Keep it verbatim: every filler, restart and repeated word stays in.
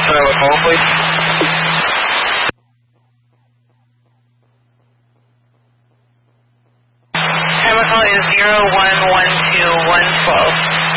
Can I have a call, please? Time of call is zero one one two one twelve.